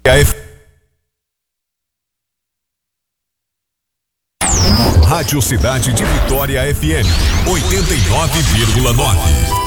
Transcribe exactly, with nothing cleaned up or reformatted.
Rádio Cidade de Vitória F M, oitenta e nove vírgula nove.